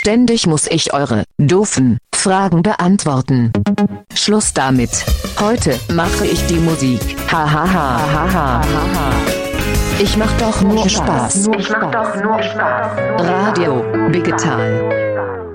Ständig muss ich eure doofen Fragen beantworten. Schluss damit. Heute mache ich die Musik. Ha ha ha ha ha ha. Ich mach doch nur Spaß. Radio Digital.